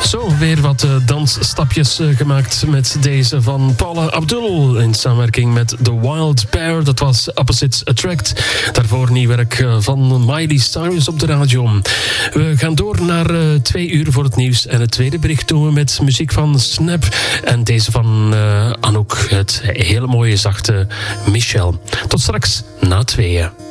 Zo, weer wat dansstapjes gemaakt met deze van Paula Abdul in samenwerking met The Wild Pair. Dat was Opposites Attract. Daarvoor nieuw werk van Miley Cyrus op de radio. We gaan door naar 2 uur voor het nieuws en het tweede bericht doen we met muziek van Snap en deze van Anouk, het hele mooie zachte Michel. Tot straks na 2.